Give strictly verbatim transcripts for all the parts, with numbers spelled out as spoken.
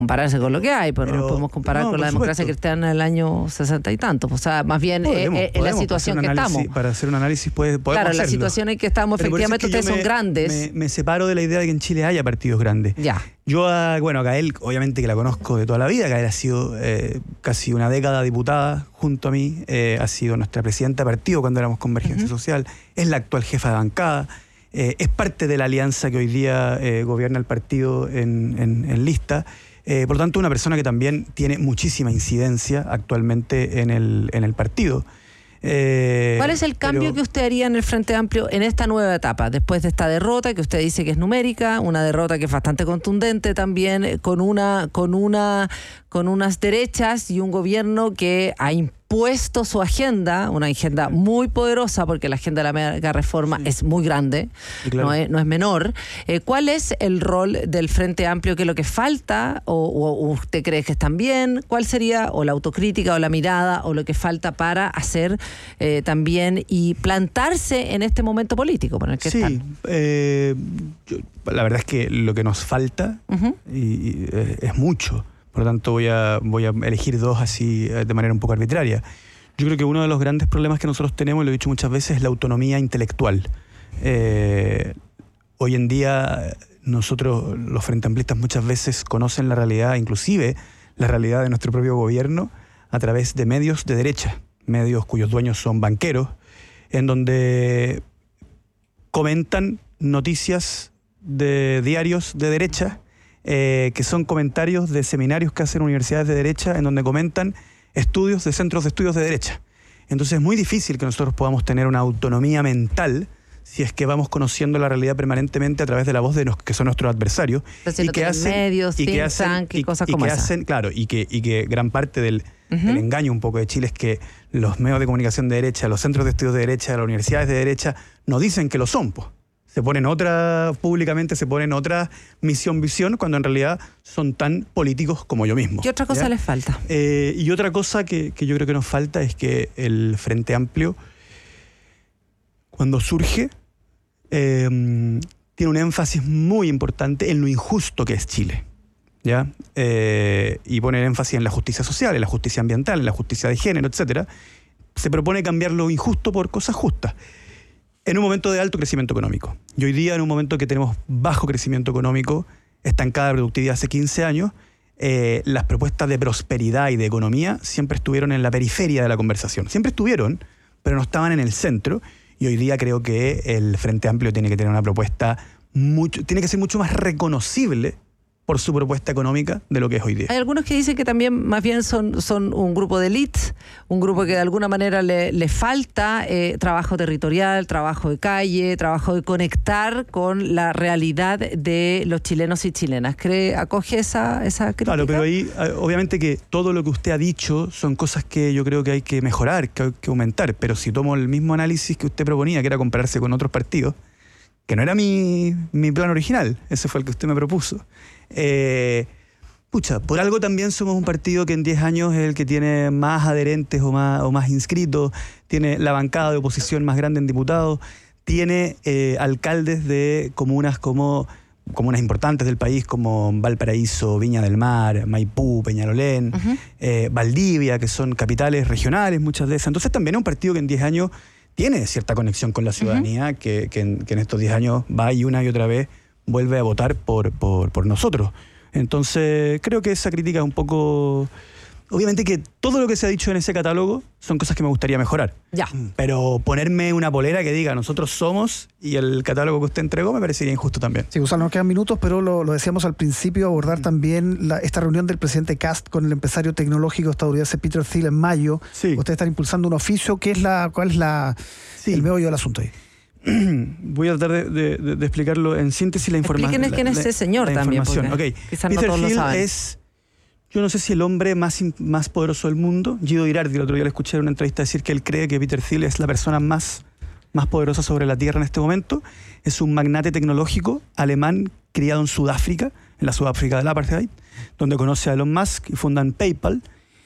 compararse con lo que hay, pero, pero no podemos comparar no, con la democracia supuesto. cristiana del año sesenta y tanto. O sea, más bien podemos, eh, en la situación que análisis, estamos. Para hacer un análisis puede, podemos Claro, hacerlo. la situación en que estamos, pero efectivamente ustedes me, son grandes. Me, me separo de la idea de que en Chile haya partidos grandes. Ya. Yo, a, bueno, a Gael, obviamente que la conozco de toda la vida. Gael ha sido eh, casi una década diputada junto a mí. Eh, ha sido nuestra presidenta de partido cuando éramos Convergencia uh-huh. Social. Es la actual jefa de bancada. Eh, es parte de la alianza que hoy día eh, gobierna el partido en, en, en lista. Eh, por lo tanto, una persona que también tiene muchísima incidencia actualmente en el, en el partido. Eh, ¿Cuál es el cambio pero, que usted haría en el Frente Amplio en esta nueva etapa, después de esta derrota que usted dice que es numérica, una derrota que es bastante contundente también, con una, con una, con unas derechas y un gobierno que ha impuesto su agenda, una agenda muy poderosa, porque la agenda de la mega reforma sí. es muy grande, claro. no, es, no es menor? Eh, ¿Cuál es el rol del Frente Amplio? ¿Qué es lo que falta? ¿O, o usted cree que están bien? ¿Cuál sería o la autocrítica o la mirada o lo que falta para hacer eh, también y plantarse en este momento político por el que sí, están? Eh, yo, la verdad es que lo que nos falta uh-huh. y, y, eh, es mucho. Por lo tanto, voy a, voy a elegir dos así de manera un poco arbitraria. Yo creo que uno de los grandes problemas que nosotros tenemos, y lo he dicho muchas veces, es la autonomía intelectual. Eh, hoy en día, nosotros, los frente amplistas, muchas veces conocen la realidad, inclusive la realidad de nuestro propio gobierno, a través de medios de derecha, medios cuyos dueños son banqueros, en donde comentan noticias de diarios de derecha, Eh, que son comentarios de seminarios que hacen universidades de derecha en donde comentan estudios de centros de estudios de derecha. Entonces es muy difícil que nosotros podamos tener una autonomía mental si es que vamos conociendo la realidad permanentemente a través de la voz de los que son nuestros adversarios y que hacen medios, y que hacen y, y cosas y como que esa. hacen, claro, y que y que gran parte del, uh-huh. del engaño un poco de Chile es que los medios de comunicación de derecha, los centros de estudios de derecha, las universidades de derecha no dicen que lo son, pues. Se ponen otra, públicamente se ponen otra misión, visión, cuando en realidad son tan políticos como yo mismo. ¿Qué otra cosa ¿ya? les falta? Eh, y otra cosa que, que yo creo que nos falta es que el Frente Amplio, cuando surge, eh, tiene un énfasis muy importante en lo injusto que es Chile, ¿ya? Eh, y pone énfasis en la justicia social, en la justicia ambiental, en la justicia de género, etcétera. Se propone cambiar lo injusto por cosas justas. En un momento de alto crecimiento económico. Y hoy día, en un momento que tenemos bajo crecimiento económico, estancada de productividad hace quince años, eh, las propuestas de prosperidad y de economía siempre estuvieron en la periferia de la conversación. Siempre estuvieron, pero no estaban en el centro. Y hoy día creo que el Frente Amplio tiene que tener una propuesta, mucho, tiene que ser mucho más reconocible por su propuesta económica de lo que es hoy día. Hay algunos que dicen que también más bien son, son un grupo de élites, un grupo que de alguna manera le, le falta eh, trabajo territorial, trabajo de calle, trabajo de conectar con la realidad de los chilenos y chilenas. ¿Cree, acoge esa, esa crítica? Claro, pero ahí obviamente que todo lo que usted ha dicho son cosas que yo creo que hay que mejorar, que hay que aumentar, pero si tomo el mismo análisis que usted proponía, que era compararse con otros partidos, que no era mi, mi plan original, ese fue el que usted me propuso. Eh, pucha, por algo también somos un partido que en diez años es el que tiene más adherentes o más, o más inscritos, tiene la bancada de oposición más grande en diputados, tiene eh, alcaldes de comunas como comunas importantes del país como Valparaíso, Viña del Mar, Maipú, Peñalolén, uh-huh. eh, Valdivia, que son capitales regionales muchas de esas. Entonces también es un partido que en diez años tiene cierta conexión con la ciudadanía, uh-huh. que, que, en, que en estos diez años va y una y otra vez vuelve a votar por, por, por nosotros. Entonces, creo que esa crítica es un poco... Obviamente que todo lo que se ha dicho en ese catálogo son cosas que me gustaría mejorar. Ya. Pero ponerme una polera que diga nosotros somos y el catálogo que usted entregó me parecería injusto también. Sí, Gonzalo, nos quedan minutos, pero lo, lo decíamos al principio, abordar mm. también la, esta reunión del presidente Kast con el empresario tecnológico estadounidense Peter Thiel en mayo. Sí. Ustedes están impulsando un oficio. ¿Qué es la, ¿Cuál es la, sí. el meollo del asunto ahí? Voy a tratar de, de, de explicarlo en síntesis la información. Explíquenos quién es ese señor también. Okay. Quizás Peter no todos Thiel lo saben. es, yo no sé si el hombre más, más poderoso del mundo. Guido Girardi, el otro día le escuché en una entrevista decir que él cree que Peter Thiel es la persona más, más poderosa sobre la Tierra en este momento. Es un magnate tecnológico alemán criado en Sudáfrica, en la Sudáfrica del apartheid, donde conoce a Elon Musk y fundan PayPal.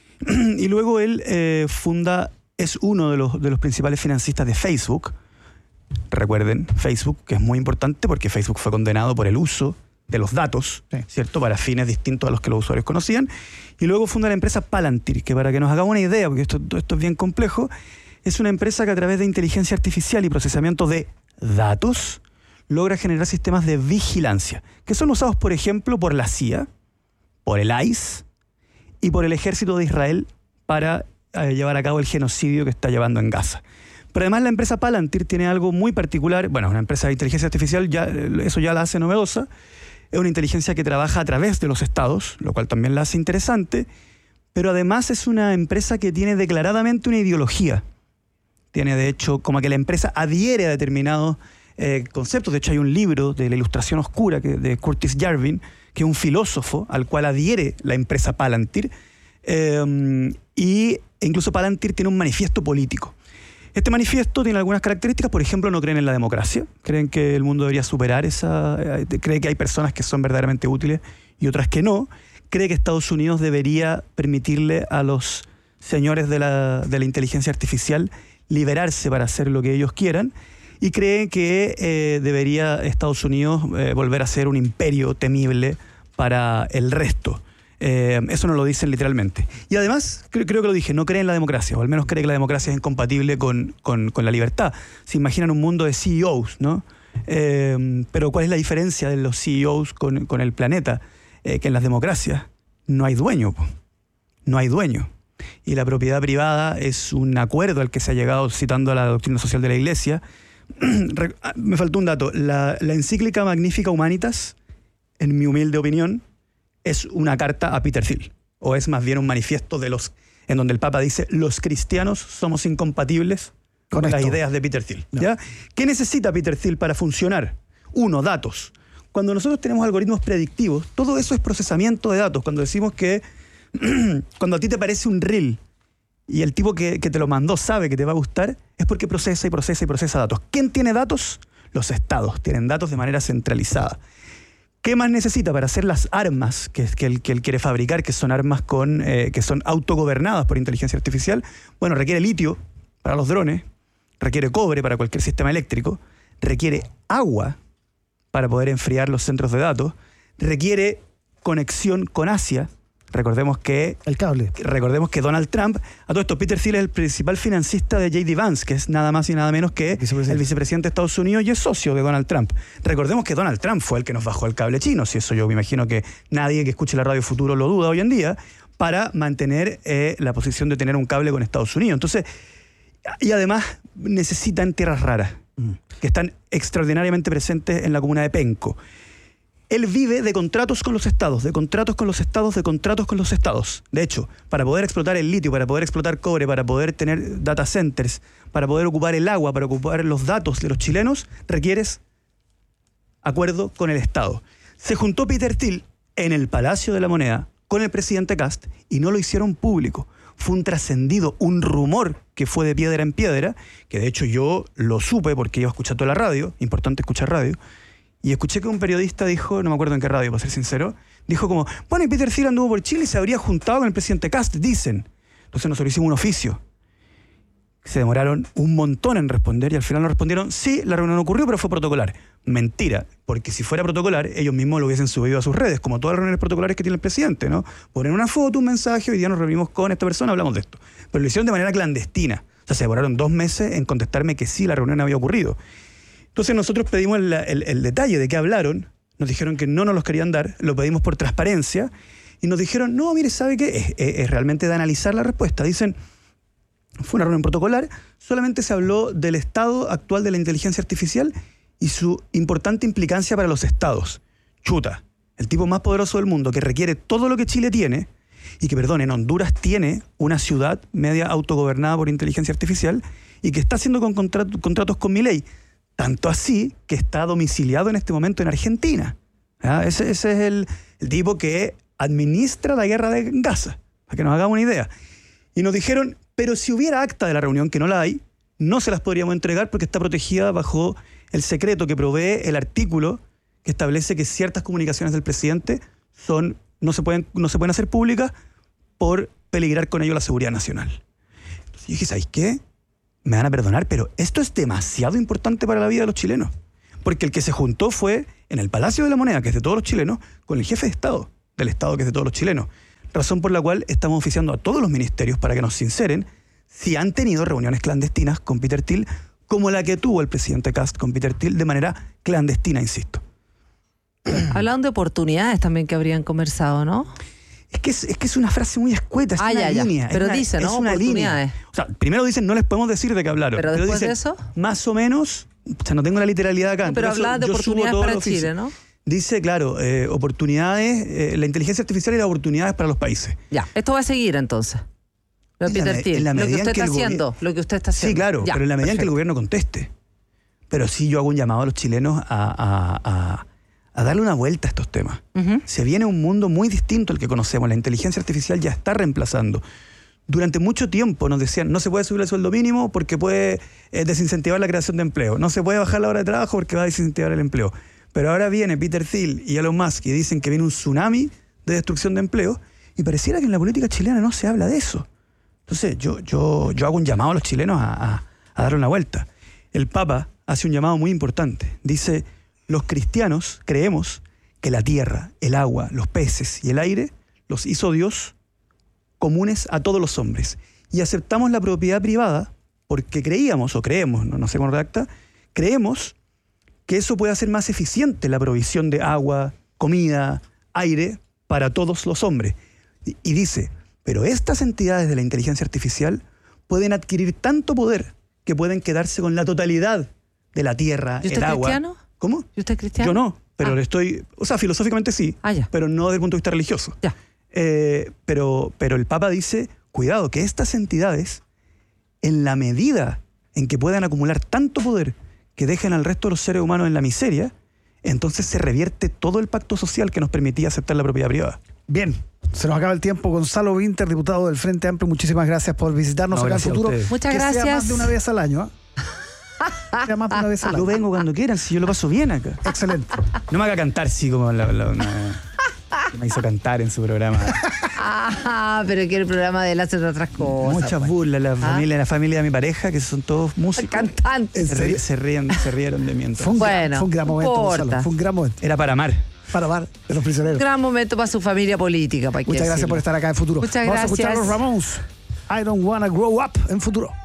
Y luego él eh, funda, es uno de los, de los principales financistas de Facebook. Recuerden, Facebook, que es muy importante porque Facebook fue condenado por el uso de los datos, sí. ¿cierto? Para fines distintos a los que los usuarios conocían. Y luego funda la empresa Palantir, que para que nos hagamos una idea, porque esto, esto es bien complejo, es una empresa que a través de inteligencia artificial y procesamiento de datos logra generar sistemas de vigilancia, que son usados, por ejemplo, por la C I A, por el I C E y por el ejército de Israel para eh, llevar a cabo el genocidio que está llevando en Gaza. Pero además la empresa Palantir tiene algo muy particular. Bueno, una empresa de inteligencia artificial, ya, eso ya la hace novedosa. Es una inteligencia que trabaja a través de los estados, lo cual también la hace interesante. Pero además es una empresa que tiene declaradamente una ideología. Tiene, de hecho, como que la empresa adhiere a determinados eh, conceptos. De hecho, hay un libro de la Ilustración Oscura que, de Curtis Yarvin, que es un filósofo al cual adhiere la empresa Palantir. Eh, y incluso Palantir tiene un manifiesto político. Este manifiesto tiene algunas características. Por ejemplo, no creen en la democracia. Creen que el mundo debería superar esa... Eh, cree que hay personas que son verdaderamente útiles y otras que no. Cree que Estados Unidos debería permitirle a los señores de la, de la inteligencia artificial liberarse para hacer lo que ellos quieran. Y cree que eh, debería Estados Unidos eh, volver a ser un imperio temible para el resto. Eh, eso no lo dicen literalmente. Y además, creo, creo que lo dije, no cree en la democracia, o al menos cree que la democracia es incompatible con, con, con la libertad. Se imaginan un mundo de C E Os, ¿no? Eh, pero ¿cuál es la diferencia de los C E Os con, con el planeta? Eh, que en las democracias no hay dueño, po. No hay dueño. Y la propiedad privada es un acuerdo al que se ha llegado citando a la doctrina social de la Iglesia. Me faltó un dato. La, la encíclica Magnifica Humanitas, en mi humilde opinión, es una carta a Peter Thiel, o es más bien un manifiesto de los, en donde el Papa dice: los cristianos somos incompatibles con, con las ideas de Peter Thiel. No. ¿Ya? ¿Qué necesita Peter Thiel para funcionar? Uno, datos. Cuando nosotros tenemos algoritmos predictivos, todo eso es procesamiento de datos. Cuando decimos que cuando a ti te parece un reel y el tipo que, que te lo mandó sabe que te va a gustar, es porque procesa y procesa y procesa datos. ¿Quién tiene datos? Los estados tienen datos de manera centralizada. ¿Qué más necesita para hacer las armas que, que, él, que él quiere fabricar, que son armas con, eh, que son autogobernadas por inteligencia artificial? Bueno, requiere litio para los drones, requiere cobre para cualquier sistema eléctrico, requiere agua para poder enfriar los centros de datos, requiere conexión con Asia. Recordemos que, el cable. Recordemos que Donald Trump, a todo esto, Peter Thiel es el principal financista de J D Vance, que es nada más y nada menos que vicepresidente. el vicepresidente de Estados Unidos y es socio de Donald Trump. Recordemos que Donald Trump fue el que nos bajó el cable chino, si eso yo me imagino que nadie que escuche la Radio Futuro lo duda hoy en día, para mantener eh, la posición de tener un cable con Estados Unidos. Entonces, y además necesitan tierras raras, mm. que están extraordinariamente presentes en la comuna de Penco. Él vive de contratos con los estados, de contratos con los estados, de contratos con los estados. De hecho, para poder explotar el litio, para poder explotar cobre, para poder tener data centers, para poder ocupar el agua, para ocupar los datos de los chilenos, requieres acuerdo con el Estado. Se juntó Peter Thiel en el Palacio de la Moneda con el presidente Kast y no lo hicieron público. Fue un trascendido, un rumor que fue de piedra en piedra, que de hecho yo lo supe porque iba a escuchar toda la radio, importante escuchar radio. Y escuché que un periodista dijo, no me acuerdo en qué radio, para ser sincero, dijo como, bueno, y Peter Thiel anduvo por Chile y se habría juntado con el presidente Kast, dicen. Entonces nosotros hicimos un oficio. Se demoraron un montón en responder y al final nos respondieron, sí, la reunión ocurrió, pero fue protocolar. Mentira, porque si fuera protocolar, ellos mismos lo hubiesen subido a sus redes, como todas las reuniones protocolares que tiene el presidente, ¿no? Ponen una foto, un mensaje, hoy día nos reunimos con esta persona, hablamos de esto. Pero lo hicieron de manera clandestina. O sea, se demoraron dos meses en contestarme que sí, la reunión había ocurrido. Entonces nosotros pedimos el, el, el detalle de qué hablaron, nos dijeron que no nos los querían dar, lo pedimos por transparencia y nos dijeron, no, mire, ¿sabe qué? Es, es, es realmente de analizar la respuesta. Dicen, fue una reunión protocolar, solamente se habló del estado actual de la inteligencia artificial y su importante implicancia para los estados. Chuta, el tipo más poderoso del mundo que requiere todo lo que Chile tiene y que, perdón, en Honduras tiene una ciudad media autogobernada por inteligencia artificial y que está haciendo con contrat- contratos con Milei. Tanto así que está domiciliado en este momento en Argentina. ¿Ya? Ese, ese es el, el tipo que administra la guerra de Gaza, para que nos hagamos una idea. Y nos dijeron, pero si hubiera acta de la reunión, que no la hay, no se las podríamos entregar porque está protegida bajo el secreto que provee el artículo que establece que ciertas comunicaciones del presidente son, no, se pueden, no se pueden hacer públicas por peligrar con ello la seguridad nacional. Entonces yo dije, ¿sabéis qué? Me van a perdonar, pero esto es demasiado importante para la vida de los chilenos. Porque el que se juntó fue en el Palacio de la Moneda, que es de todos los chilenos, con el jefe de Estado del Estado, que es de todos los chilenos. Razón por la cual estamos oficiando a todos los ministerios para que nos sinceren si han tenido reuniones clandestinas con Peter Thiel, como la que tuvo el presidente Kast con Peter Thiel, de manera clandestina, insisto. Hablaban de oportunidades también que habrían conversado, ¿no? Es que es, es que es una frase muy escueta, es ah, una ya, ya. línea. Pero es una, dicen, ¿no? Es una Oportunidades. línea. O sea, primero dicen, no les podemos decir de qué hablaron. Pero, pero después dicen, de eso. más o menos, o sea, no tengo la literalidad acá. No, pero hablaban de oportunidades para Chile, ¿no? Dice, claro, eh, oportunidades, eh, la inteligencia artificial y las oportunidades para los países. Ya, esto va a seguir entonces. Lo de Peter Thiel, lo que usted está haciendo, lo que usted está haciendo. Sí, claro, ya, pero en la medida en que el gobierno conteste. Pero sí yo hago un llamado a los chilenos a, a, a, a darle una vuelta a estos temas. Uh-huh. Se viene un mundo muy distinto al que conocemos. La inteligencia artificial ya está reemplazando. Durante mucho tiempo nos decían, no se puede subir el sueldo mínimo porque puede eh, desincentivar la creación de empleo. No se puede bajar la hora de trabajo porque va a desincentivar el empleo. Pero ahora viene Peter Thiel y Elon Musk y dicen que viene un tsunami de destrucción de empleo y pareciera que en la política chilena no se habla de eso. Entonces yo, yo, yo hago un llamado a los chilenos a, a, a dar una vuelta. El Papa hace un llamado muy importante. Dice, los cristianos creemos que la tierra, el agua, los peces y el aire los hizo Dios comunes a todos los hombres. Y aceptamos la propiedad privada porque creíamos, o creemos, no, no sé cómo redacta, creemos que eso puede hacer más eficiente la provisión de agua, comida, aire para todos los hombres. Y, y dice, pero estas entidades de la inteligencia artificial pueden adquirir tanto poder que pueden quedarse con la totalidad de la tierra, ¿Y usted el es agua. cristiano? ¿Cómo? ¿Y usted es cristiano? Yo no, pero ah. le estoy... O sea, filosóficamente sí, ah, ya. pero no desde el punto de vista religioso. Ya. Eh, pero, pero el Papa dice, cuidado, que estas entidades, en la medida en que puedan acumular tanto poder que dejen al resto de los seres humanos en la miseria, entonces se revierte todo el pacto social que nos permitía aceptar la propiedad privada. Bien, se nos acaba el tiempo. Gonzalo Winter, diputado del Frente Amplio, muchísimas gracias por visitarnos No, acá en Futuro. Muchas que gracias. Sea más de una vez al año, ¿eh? Sea más de una vez al año. Yo vengo cuando quieran, si yo lo paso bien acá. Excelente. No me haga cantar, sí, como la, la, una, que me hizo cantar en su programa. Ah, pero que el programa de él hace otras cosas. Muchas pues. burlas, la, ¿Ah? familia, la familia de mi pareja, que son todos músicos. Cantantes. Se, ri- se, rían, se rieron de mí entonces. Fue un, Bueno, gran, fue un gran momento, importa. Gonzalo. Fue un gran momento. Era para amar. Para amar de los prisioneros. Un gran momento para su familia política. Para Muchas gracias por estar acá en Futuro. Muchas Vamos gracias. a escuchar a los Ramones. I don't wanna grow up en Futuro.